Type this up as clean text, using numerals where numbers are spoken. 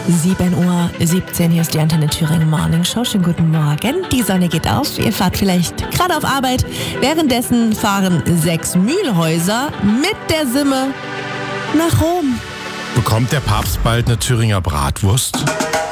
7:17 Uhr, hier ist die Antenne Thüringen Morning Show. Schönen guten Morgen. Die Sonne geht auf. Ihr fahrt vielleicht gerade auf Arbeit. Währenddessen fahren 6 Mühlhäuser mit der Simme nach Rom. Bekommt der Papst bald eine Thüringer Bratwurst?